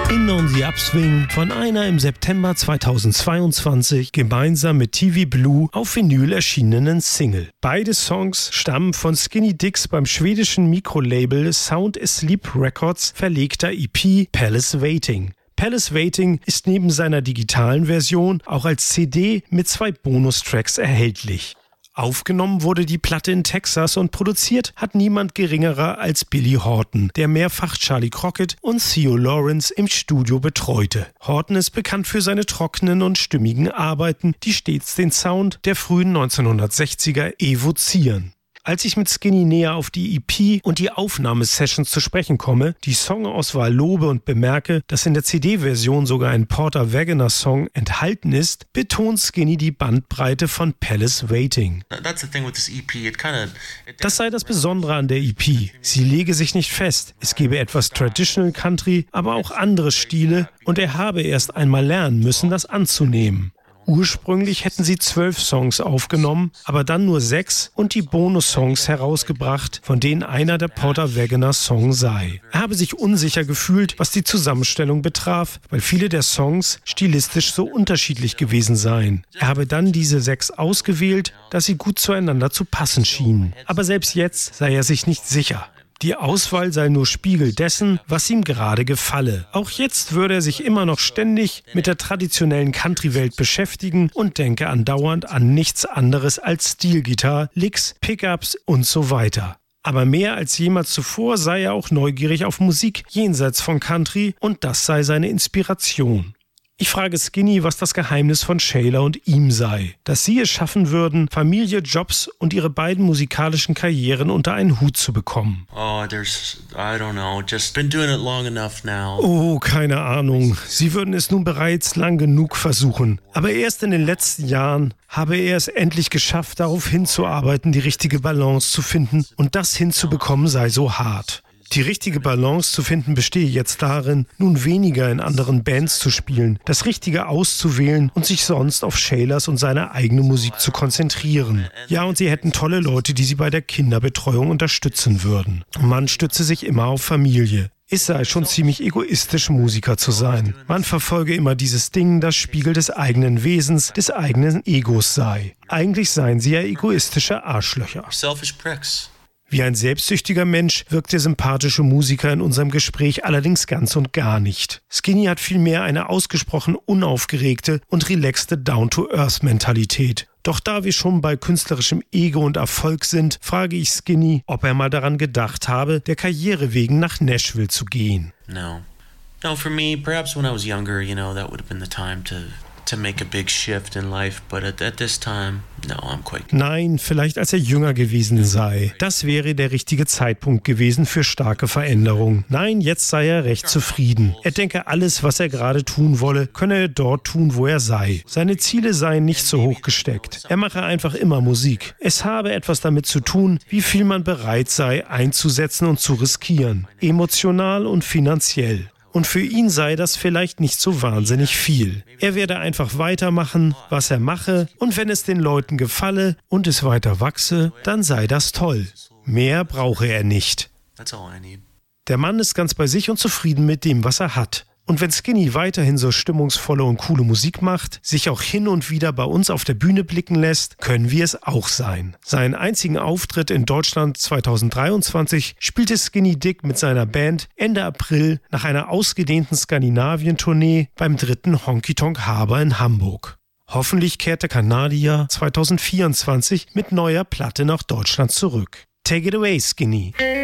In on the Upswing von einer im September 2022 gemeinsam mit TV Blue auf Vinyl erschienenen Single. Beide Songs stammen von Skinny Dicks beim schwedischen Mikrolabel Sound Asleep Records verlegter EP Palace Waiting. Palace Waiting ist neben seiner digitalen Version auch als CD mit 2 Bonustracks erhältlich. Aufgenommen wurde die Platte in Texas und produziert hat niemand geringerer als Billy Horton, der mehrfach Charlie Crockett und Theo Lawrence im Studio betreute. Horton ist bekannt für seine trockenen und stimmigen Arbeiten, die stets den Sound der frühen 1960er evozieren. Als ich mit Skinny näher auf die EP und die Aufnahmesessions zu sprechen komme, die Songauswahl lobe und bemerke, dass in der CD-Version sogar ein Porter Wagoner-Song enthalten ist, betont Skinny die Bandbreite von Palace Waiting. Das sei das Besondere an der EP. Sie lege sich nicht fest. Es gebe etwas Traditional Country, aber auch andere Stile und er habe erst einmal lernen müssen, das anzunehmen. Ursprünglich hätten sie 12 Songs aufgenommen, aber dann nur 6 und die Bonus-Songs herausgebracht, von denen einer der Porter Wagoner-Song sei. Er habe sich unsicher gefühlt, was die Zusammenstellung betraf, weil viele der Songs stilistisch so unterschiedlich gewesen seien. Er habe dann diese 6 ausgewählt, da sie gut zueinander zu passen schienen. Aber selbst jetzt sei er sich nicht sicher. Die Auswahl sei nur Spiegel dessen, was ihm gerade gefalle. Auch jetzt würde er sich immer noch ständig mit der traditionellen Country-Welt beschäftigen und denke andauernd an nichts anderes als Stilgitarre, Licks, Pickups und so weiter. Aber mehr als jemals zuvor sei er auch neugierig auf Musik jenseits von Country und das sei seine Inspiration. Ich frage Skinny, was das Geheimnis von Shayla und ihm sei. Dass sie es schaffen würden, Familie, Jobs und ihre beiden musikalischen Karrieren unter einen Hut zu bekommen. Oh, keine Ahnung. Sie würden es nun bereits lang genug versuchen. Aber erst in den letzten Jahren habe er es endlich geschafft, darauf hinzuarbeiten, die richtige Balance zu finden. Und das hinzubekommen sei so hart. Die richtige Balance zu finden bestehe jetzt darin, nun weniger in anderen Bands zu spielen, das Richtige auszuwählen und sich sonst auf Shaylas und seine eigene Musik zu konzentrieren. Ja, und sie hätten tolle Leute, die sie bei der Kinderbetreuung unterstützen würden. Man stütze sich immer auf Familie. Es sei schon ziemlich egoistisch, Musiker zu sein. Man verfolge immer dieses Ding, das Spiegel des eigenen Wesens, des eigenen Egos sei. Eigentlich seien sie ja egoistische Arschlöcher. Wie ein selbstsüchtiger Mensch wirkt der sympathische Musiker in unserem Gespräch allerdings ganz und gar nicht. Skinny hat vielmehr eine ausgesprochen unaufgeregte und relaxte Down-to-Earth-Mentalität. Doch da wir schon bei künstlerischem Ego und Erfolg sind, frage ich Skinny, ob er mal daran gedacht habe, der Karriere wegen nach Nashville zu gehen. No, for me, perhaps when I was younger, that would have been the time to make a big shift in life, but at this time, no, I'm quite... Nein, vielleicht als er jünger gewesen sei. Das wäre der richtige Zeitpunkt gewesen für starke Veränderung. Nein, jetzt sei er recht zufrieden. Er denke, alles, was er gerade tun wolle, könne er dort tun, wo er sei. Seine Ziele seien nicht so hoch gesteckt. Er mache einfach immer Musik. Es habe etwas damit zu tun, wie viel man bereit sei, einzusetzen und zu riskieren. Emotional und finanziell. Und für ihn sei das vielleicht nicht so wahnsinnig viel. Er werde einfach weitermachen, was er mache, und wenn es den Leuten gefalle und es weiter wachse, dann sei das toll. Mehr brauche er nicht. Der Mann ist ganz bei sich und zufrieden mit dem, was er hat. Und wenn Skinny weiterhin so stimmungsvolle und coole Musik macht, sich auch hin und wieder bei uns auf der Bühne blicken lässt, können wir es auch sein. Seinen einzigen Auftritt in Deutschland 2023 spielte Skinny Dick mit seiner Band Ende April nach einer ausgedehnten Skandinavien-Tournee beim 3. Honky Tonk Harbor in Hamburg. Hoffentlich kehrt der Kanadier 2024 mit neuer Platte nach Deutschland zurück. Take it away, Skinny.